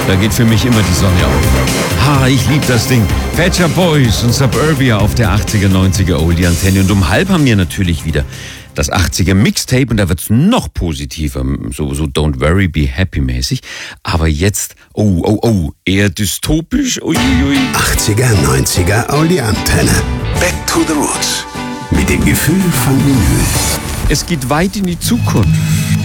Da geht für mich immer die Sonne auf. Ha, ich lieb das Ding. Pet Shop Boys und Suburbia auf der 80er, 90er Oldie-Antenne. Und um 12 haben wir natürlich wieder das 80er Mixtape und da wird's noch positiver, so Don't Worry, Be Happy mäßig. Aber jetzt, eher dystopisch. Uiuiui. 80er, 90er Oldie-Antenne. Back to the Roots. Mit dem Gefühl von Vinyl. Es geht weit in die Zukunft.